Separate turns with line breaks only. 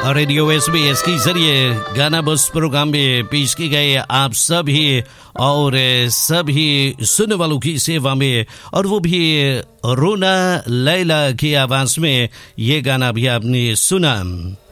Radio SBS के जरिए गाना बस प्रोग्राम में पेश की गए आप सभी और सभी सुनने वालों की सेवा में, और वो भी रोना लैला की आवाज में ये गाना भी आपने सुना।